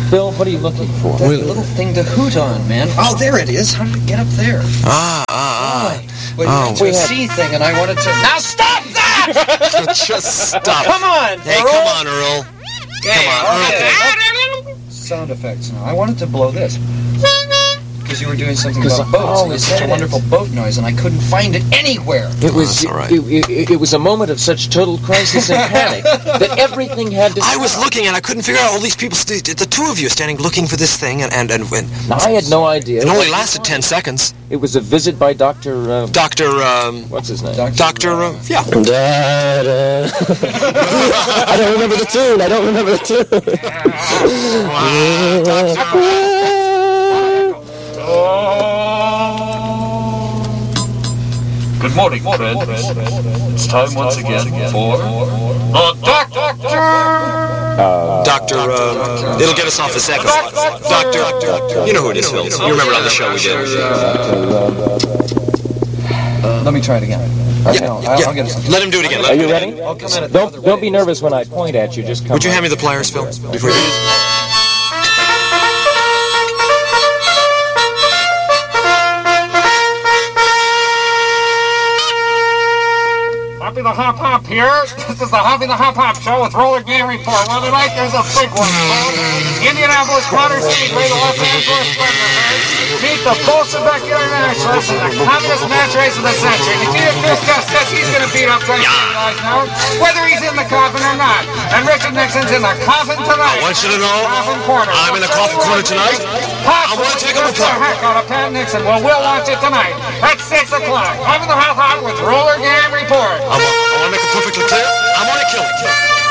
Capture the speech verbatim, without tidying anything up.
Phil, what are you looking for? That little thing to hoot on, man. Oh, there it is. How did it get up there? Ah, ah, ah. Well, Oh. you went to a C thing, and I wanted to... Now stop that! Just stop. Come on, Hey, Earl. come on, Earl. Hey, Come on, okay. Sound effects now. I wanted to blow this. Because you were doing something 'Cause- about boats. oh, and it's is such a that wonderful boat noise, and I couldn't find it anywhere. It was that's all right. it, it, it was a moment of such total crisis and panic that everything had to I stop. was looking and I couldn't figure out all these people, st- the two of you standing looking for this thing, and, and, and, and Now, I had no idea. it only lasted ten seconds. It was a visit by Doctor Uh, Doctor, um, what's his name? Doctor, uh, yeah. I don't remember the tune. I don't remember the tune. Good morning, Fred. It's time once again for the Doctor. Doctor, uh, it'll get us off the second. Doctor, you know who it is, Phil. You remember on the show we did. Let me try it again. Yeah, I'll, yeah. I'll get it. Let him do it again. Let Are him you do it ready? again. I'll come at it. Don't don't be nervous when I point at you. Just come. Would you right- hand me the pliers, Phil, before you do it? Hoppy the Hop Hop here. This is the Hoppy the Hop Hop show with Roller Game Report. Well, tonight there's a big one. Indianapolis Motor Speedway, the Los Angeles Thunder. Meet the Bolshevik Internationalists in the communist match race of the century. Nikita Khrushchev says he's going to beat up twenty guys now, whether he's in the coffin or not. And Richard Nixon's in the coffin tonight. I want you to know, Coffin corner. I'm in the coffin corner tonight. I want to take him Just the apart. heck out of Pat Nixon. Well, we'll watch it tonight at six o'clock. Hoppy the Hop Hop with Roller Game Report. I want, I want to make it perfectly clear. I want to kill him.